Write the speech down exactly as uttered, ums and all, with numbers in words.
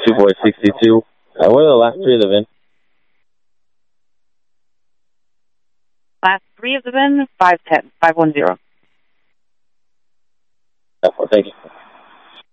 two four six two. Uh, what are the last three of the V I N? Last three of the V I N, five ten, five one zero. Thank you.